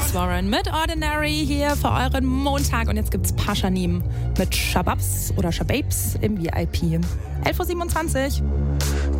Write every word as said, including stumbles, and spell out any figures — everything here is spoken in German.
Alex Warren mit Ordinary hier für euren Montag. Und jetzt gibt's Pashanim mit Shababs oder Shababs im V I P. elf Uhr siebenundzwanzig.